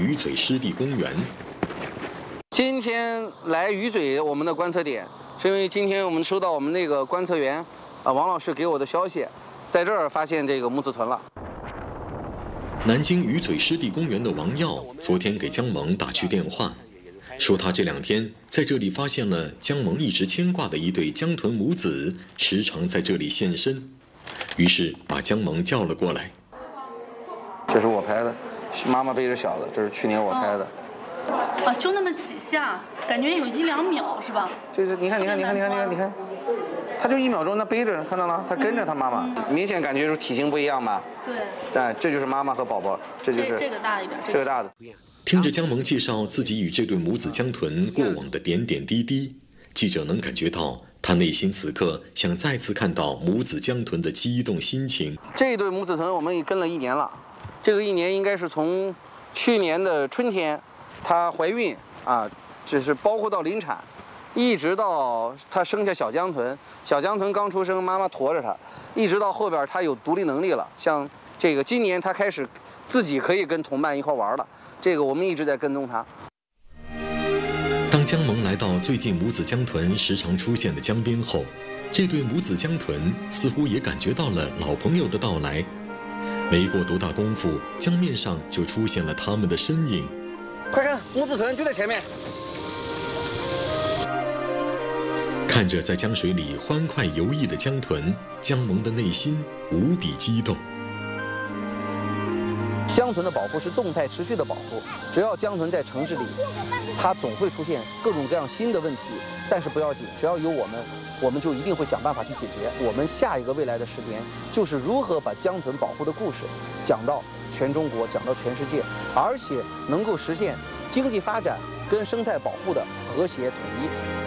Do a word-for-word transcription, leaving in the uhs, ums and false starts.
鱼嘴湿地公园。 今天来鱼嘴我们的观测点，是因为今天我们收到我们那个观测员啊王老师给我的消息，在这儿发现这个母子豚了。 南京鱼嘴湿地公园的王耀昨天给姜萌打去电话，说他这两天在这里发现了姜萌一直牵挂的一对江豚母子，时常在这里现身，于是把姜萌叫了过来。 这是我拍的，妈妈背着小的，这是去年我拍的。 啊，就那么几下，感觉有一两秒是吧？ 就是你看，你看，你看，你看，你看，你看，他就一秒钟，那背着，看到了，他跟着他妈妈，明显感觉出体型不一样吧？ 对。 哎，这就是妈妈和宝宝，这就是这这个大一点， 这个大的。 听着姜萌介绍自己与这对母子江豚过往的点点滴滴，记者能感觉到他内心此刻想再次看到母子江豚的激动心情。 这对母子豚我们也跟了一年了，这个一年应该是从去年的春天，她怀孕啊，就是包括到临产，一直到她生下小江豚，小江豚刚出生，妈妈驮着她，一直到后边她有独立能力了，像这个今年她开始自己可以跟同伴一块玩了。这个我们一直在跟踪它。 当姜萌来到最近母子江豚时常出现的江边后，这对母子江豚似乎也感觉到了老朋友的到来。没过多大功夫，江面上就出现了他们的身影。 快看，母子豚就在前面。 看着在江水里欢快游弋的江豚，姜萌的内心无比激动。 江豚的保护是动态持续的保护，只要江豚在城市里，它总会出现各种各样新的问题，但是不要紧，只要有我们，我们就一定会想办法去解决。我们下一个未来的视频就是如何把江豚保护的故事讲到全中国，讲到全世界，而且能够实现经济发展跟生态保护的和谐统一。